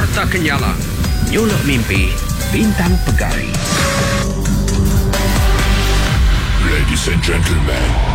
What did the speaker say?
Harta Kenyala, Nyuluk Mimpi, Bintang Pegari. Ladies and gentlemen,